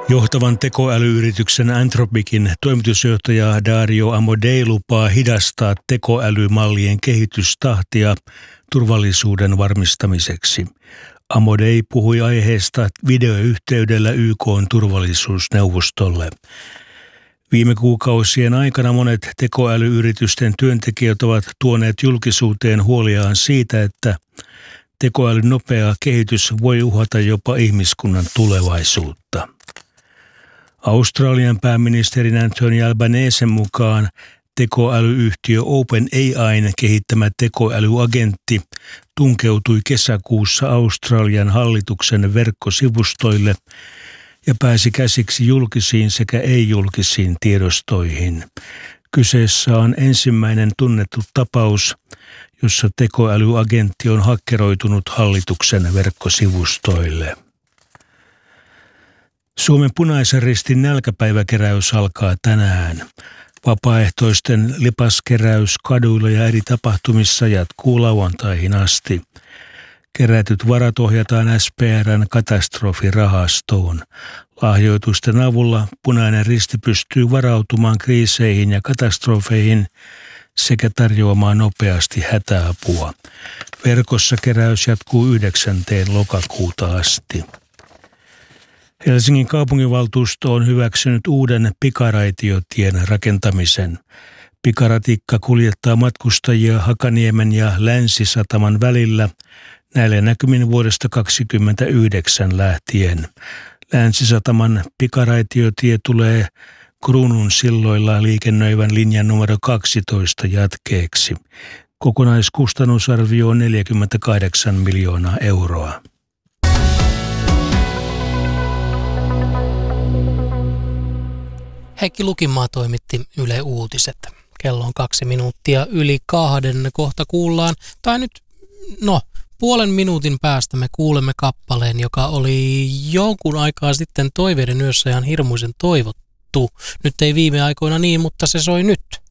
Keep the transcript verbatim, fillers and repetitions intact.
Johtavan tekoälyyrityksen Anthropicin toimitusjohtaja Dario Amodei lupaa hidastaa tekoälymallien kehitystahtia turvallisuuden varmistamiseksi. Amodei puhui aiheesta videoyhteydellä Y K:n turvallisuusneuvostolle. Viime kuukausien aikana monet tekoälyyritysten työntekijät ovat tuoneet julkisuuteen huoliaan siitä, että tekoälyn nopea kehitys voi uhata jopa ihmiskunnan tulevaisuutta. Australian pääministerin Anthony Albanezen mukaan tekoälyyhtiö OpenAI:n kehittämä tekoälyagentti tunkeutui kesäkuussa Australian hallituksen verkkosivustoille ja pääsi käsiksi julkisiin sekä ei-julkisiin tiedostoihin. Kyseessä on ensimmäinen tunnettu tapaus, jossa tekoälyagentti on hakkeroitunut hallituksen verkkosivustoille. Suomen Punaisen Ristin nälkäpäiväkeräys alkaa tänään. Vapaaehtoisten lipaskeräys kaduilla ja eri tapahtumissa jatkuu lauantaihin asti. Kerätyt varat ohjataan S P R:n katastrofirahastoon. Lahjoitusten avulla Punainen Risti pystyy varautumaan kriiseihin ja katastrofeihin sekä tarjoamaan nopeasti hätäapua. Verkossa keräys jatkuu yhdeksänteen lokakuuta asti. Helsingin kaupunginvaltuusto on hyväksynyt uuden pikaraitiotien rakentamisen. Pikaratikka kuljettaa matkustajia Hakaniemen ja Länsisataman välillä näillä näkymin vuodesta kaksikymmentäyhdeksän lähtien. Länsisataman pikaraitiotie tulee Kruunun silloilla liikennöivän linjan numero kaksitoista jatkeeksi. Kokonaiskustannusarvio on neljäkymmentäkahdeksan miljoonaa euroa. Heikki Lukinmaa toimitti Yle Uutiset. Kello on kaksi minuuttia yli kahden. Kohta kuullaan, tai nyt, no, puolen minuutin päästä me kuulemme kappaleen, joka oli jonkun aikaa sitten Toiveiden yössä ihan hirmuisen toivottu. Nyt ei viime aikoina niin, mutta se soi nyt.